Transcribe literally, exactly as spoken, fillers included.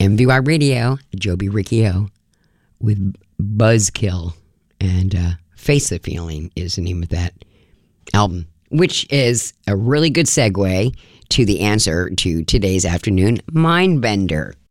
M V Y Radio, Joby Riccio with Buzzkill. And uh, Face the Feeling is the name of that album, which is a really good segue to the answer to today's afternoon Mindbender.